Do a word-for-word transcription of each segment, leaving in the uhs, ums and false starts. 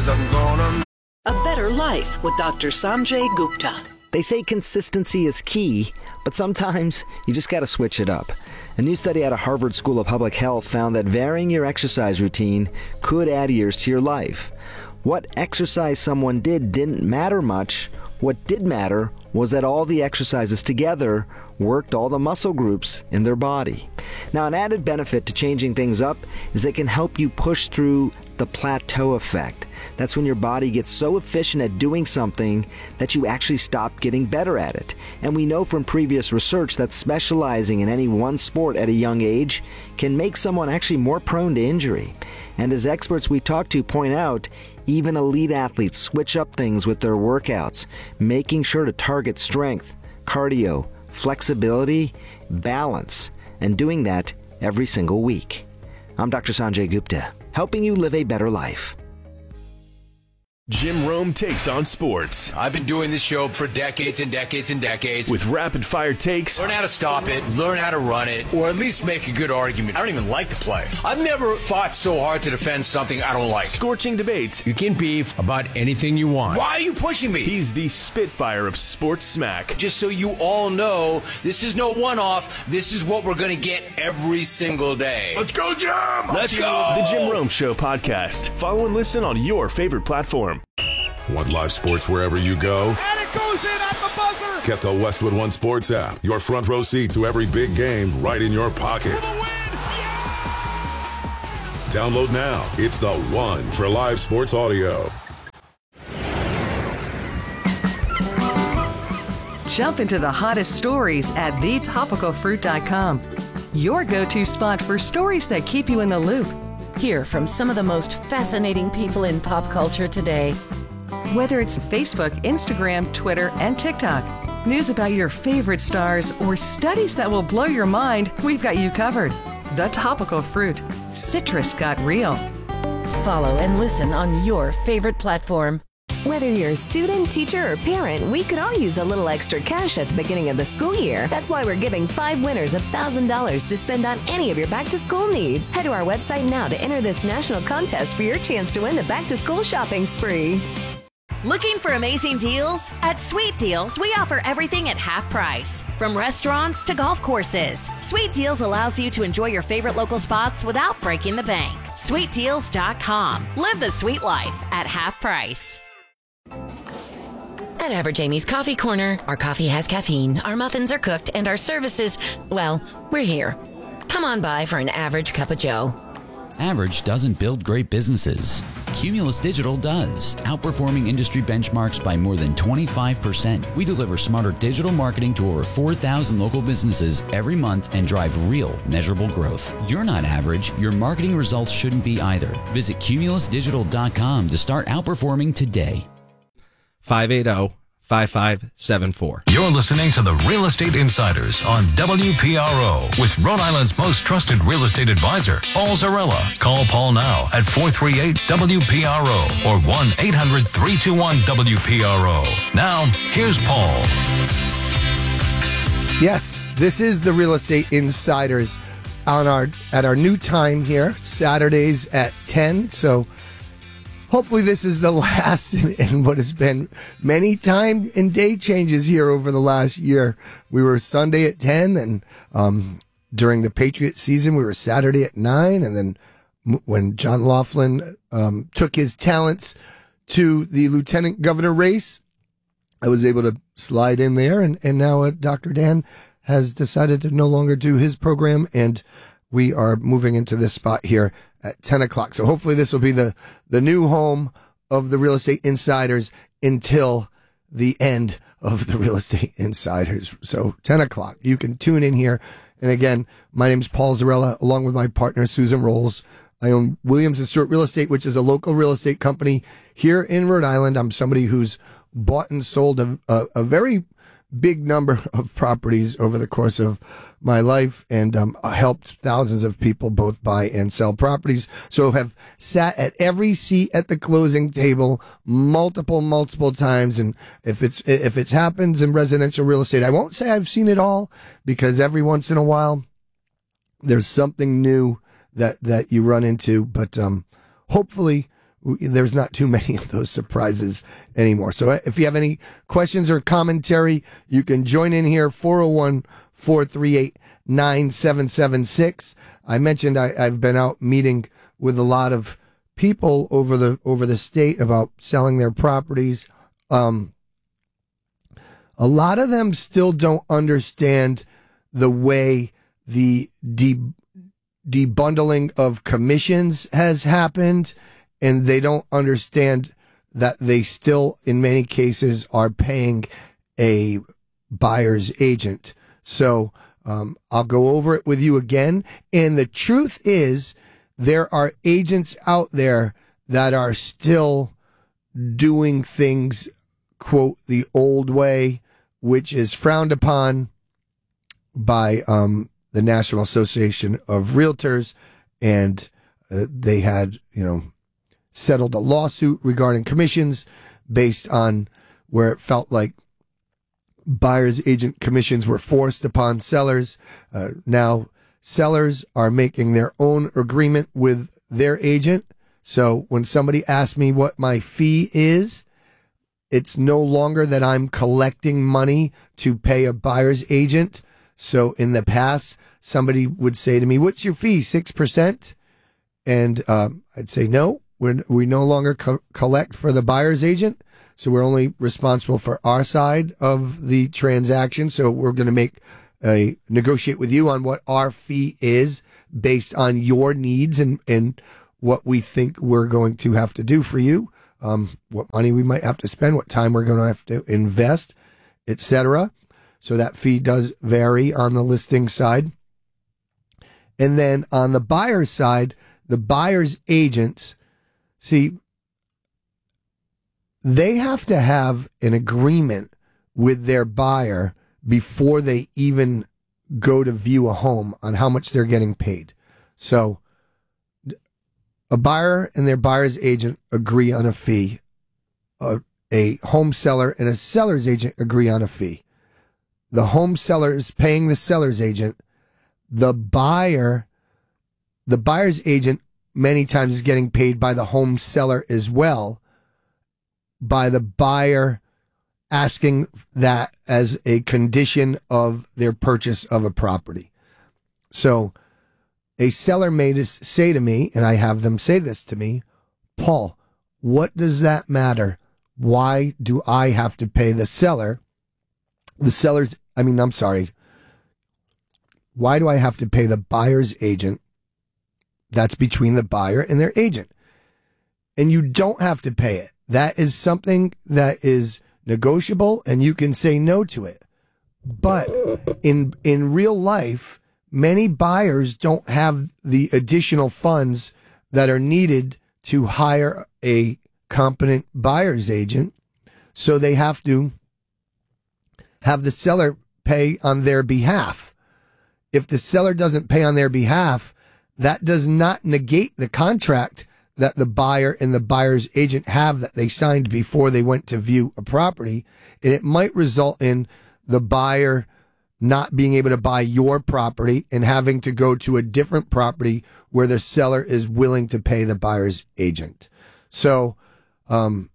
'cause I'm gonna... A Better Life with Doctor Sanjay Gupta. They say consistency is key, but sometimes you just got to switch it up. A new study out of Harvard School of Public Health found that varying your exercise routine could add years to your life. What exercise someone did didn't matter much. What did matter was that all the exercises together worked all the muscle groups in their body. Now, an added benefit to changing things up is it can help you push through the plateau effect. That's when your body gets so efficient at doing something that you actually stop getting better at it. And we know from previous research that specializing in any one sport at a young age can make someone actually more prone to injury. And as experts we talk to point out, even elite athletes switch up things with their workouts, making sure to target strength, cardio, flexibility, balance, and doing that every single week. I'm Doctor Sanjay Gupta, helping you live a better life. Jim Rome takes on sports. I've been doing this show for decades and decades and decades. With rapid-fire takes. Learn how to stop it, learn how to run it, or at least make a good argument. I don't even like the play. I've never fought so hard to defend something I don't like. Scorching debates. You can beef about anything you want. Why are you pushing me? He's the Spitfire of sports smack. Just so you all know, this is no one-off. This is what we're going to get every single day. Let's go, Jim! Let's go! The Jim Rome Show podcast. Follow and listen on your favorite platform. Want live sports wherever you go? And it goes in at the buzzer! Get the Westwood One Sports app. Your front row seat to every big game right in your pocket. For the win! Yeah! Download now. It's the one for live sports audio. Jump into the hottest stories at the topical fruit dot com. Your go-to spot for stories that keep you in the loop. Hear from some of the most fascinating people in pop culture today. Whether it's Facebook, Instagram, Twitter, and TikTok, news about your favorite stars, or studies that will blow your mind, we've got you covered. The Topical Fruit. Citrus got real. Follow and listen on your favorite platform. Whether you're a student, teacher, or parent, we could all use a little extra cash at the beginning of the school year. That's why we're giving five winners one thousand dollars to spend on any of your back-to-school needs. Head to our website now to enter this national contest for your chance to win the back-to-school shopping spree. Looking for amazing deals? At Sweet Deals, we offer everything at half price. From restaurants to golf courses, Sweet Deals allows you to enjoy your favorite local spots without breaking the bank. sweet deals dot com. Live the sweet life at half price. At Average Amy's Coffee Corner, our coffee has caffeine, our muffins are cooked, and our services, well, we're here. Come on by for an average cup of joe. Average doesn't build great businesses. Cumulus Digital does, outperforming industry benchmarks by more than twenty-five percent. We deliver smarter digital marketing to over four thousand local businesses every month and drive real, measurable growth. You're not average. Your marketing results shouldn't be either. Visit cumulus digital dot com to start outperforming today. five eight zero, five five seven four. You're listening to the Real Estate Insiders on W P R O with Rhode Island's most trusted real estate advisor, Paul Zarella. Call Paul now at four three eight W P R O or one eight hundred three two one W P R O. Now, here's Paul. Yes, this is the Real Estate Insiders on our at our new time here, Saturdays at ten. So hopefully this is the last in, in what has been many time and day changes here over the last year. We were Sunday at ten, and um, during the Patriot season, we were Saturday at nine. And then m- when John Laughlin um, took his talents to the lieutenant governor race, I was able to slide in there. And, and now uh, Doctor Dan has decided to no longer do his program, and we are moving into this spot here at ten o'clock. So hopefully this will be the, the new home of the Real Estate Insiders until the end of the Real Estate Insiders. So ten o'clock, you can tune in here. And again, my name's Paul Zarella, along with my partner, Susan Rolls. I own Williams and Stewart Real Estate, which is a local real estate company here in Rhode Island. I'm somebody who's bought and sold a, a, a very big number of properties over the course of my life, and um, helped thousands of people both buy and sell properties. So have sat at every seat at the closing table multiple, multiple times. And if it's if it's happens in residential real estate, I won't say I've seen it all, because every once in a while there's something new that that you run into. But um, hopefully there's not too many of those surprises anymore. So if you have any questions or commentary, you can join in here, four oh one, four three eight, nine seven seven six. I mentioned I, I've been out meeting with a lot of people over the over the state about selling their properties. Um, a lot of them still don't understand the way the de- debundling of commissions has happened, and they don't understand that they still, in many cases, are paying a buyer's agent. So um, I'll go over it with you again. And the truth is, there are agents out there that are still doing things, quote, the old way, which is frowned upon by um, the National Association of Realtors. And uh, they had, you know, settled a lawsuit regarding commissions based on where it felt like buyer's agent commissions were forced upon sellers. Uh, now, sellers are making their own agreement with their agent. So when somebody asks me what my fee is, it's no longer that I'm collecting money to pay a buyer's agent. So in the past, somebody would say to me, "What's your fee? six percent?" And um, I'd say, no, we're, we no longer co- collect for the buyer's agent. So we're only responsible for our side of the transaction. So we're going to make a negotiate with you on what our fee is based on your needs and, and what we think we're going to have to do for you, um, what money we might have to spend, what time we're going to have to invest, et cetera. So that fee does vary on the listing side. And then on the buyer's side, the buyer's agents, see, they have to have an agreement with their buyer before they even go to view a home on how much they're getting paid. So a buyer and their buyer's agent agree on a fee. A, a home seller and a seller's agent agree on a fee. The home seller is paying the seller's agent. The buyer, the buyer's agent many times is getting paid by the home seller as well, by the buyer asking that as a condition of their purchase of a property. So a seller may say to me, and I have them say this to me, "Paul, what does that matter? Why do I have to pay the seller? The seller's, I mean, I'm sorry. Why do I have to pay the buyer's agent? That's between the buyer and their agent." And you don't have to pay it. That is something that is negotiable, and you can say no to it. But in in real life, many buyers don't have the additional funds that are needed to hire a competent buyer's agent, so they have to have the seller pay on their behalf. If the seller doesn't pay on their behalf, that does not negate the contract that the buyer and the buyer's agent have that they signed before they went to view a property. And it might result in the buyer not being able to buy your property and having to go to a different property where the seller is willing to pay the buyer's agent. So, um,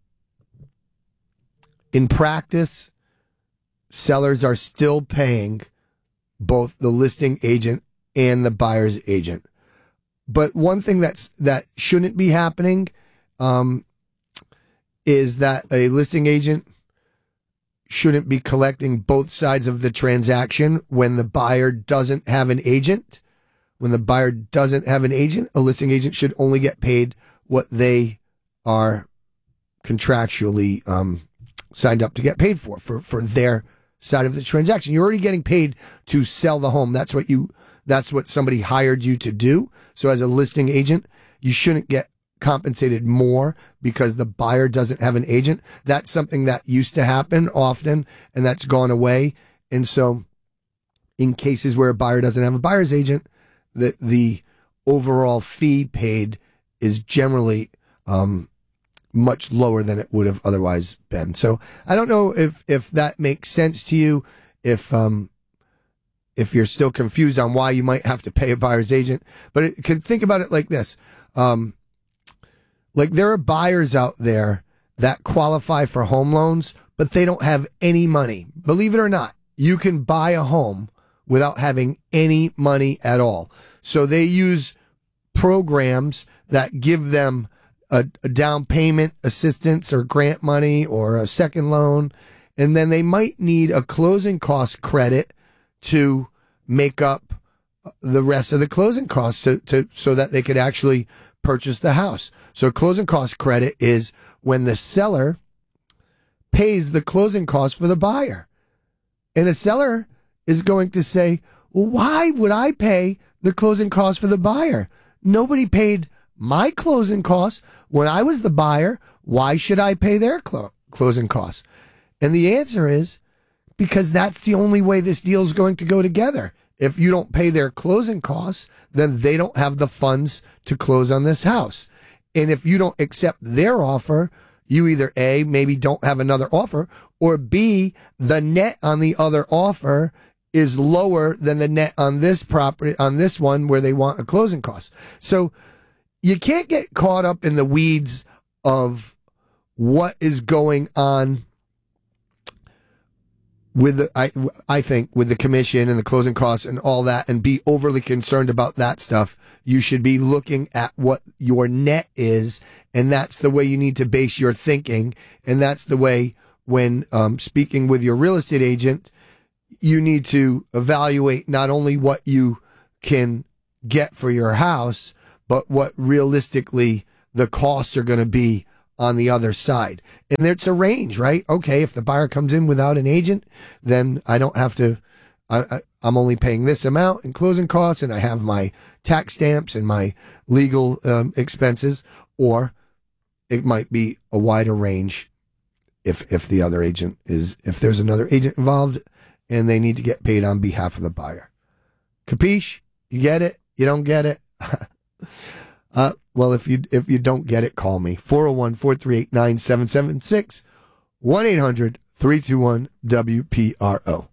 in practice, sellers are still paying both the listing agent and the buyer's agent. But one thing that's that shouldn't be happening um, is that a listing agent shouldn't be collecting both sides of the transaction when the buyer doesn't have an agent. When the buyer doesn't have an agent, a listing agent should only get paid what they are contractually um, signed up to get paid for, for, for their side of the transaction. You're already getting paid to sell the home. That's what you, that's what somebody hired you to do. So as a listing agent, you shouldn't get compensated more because the buyer doesn't have an agent. That's something that used to happen often, and that's gone away. And so in cases where a buyer doesn't have a buyer's agent, the, the overall fee paid is generally, um, much lower than it would have otherwise been. So I don't know if, if that makes sense to you, if, um, if you're still confused on why you might have to pay a buyer's agent, but it, can think about it like this. Um, Like, there are buyers out there that qualify for home loans, but they don't have any money. Believe it or not, you can buy a home without having any money at all. So they use programs that give them a, a down payment assistance or grant money or a second loan. And then they might need a closing cost credit to make up the rest of the closing costs to, to, so that they could actually purchase the house. So closing cost credit is when the seller pays the closing cost for the buyer. And a seller is going to say, well, why would I pay the closing cost for the buyer? Nobody paid my closing costs when I was the buyer. Why should I pay their clo- closing costs? And the answer is because that's the only way this deal is going to go together. If you don't pay their closing costs, then they don't have the funds to close on this house. And if you don't accept their offer, you either A, maybe don't have another offer, or B, the net on the other offer is lower than the net on this property, on this one where they want a closing cost. So you can't get caught up in the weeds of what is going on with the, I, I think with the commission and the closing costs and all that and be overly concerned about that stuff. You should be looking at what your net is, and that's the way you need to base your thinking. And that's the way when um, speaking with your real estate agent, you need to evaluate not only what you can get for your house, but what realistically the costs are going to be on the other side. And it's a range, right? Okay, if the buyer comes in without an agent, then I don't have to, I, I, I'm only paying this amount in closing costs, and I have my tax stamps and my legal um, expenses, or it might be a wider range if if the other agent is, if there's another agent involved and they need to get paid on behalf of the buyer. Capiche? You get it? You don't get it? uh, well, if you if you don't get it, call me. four oh one, four three eight, nine seven seven six, one eight hundred, three two one, W P R O.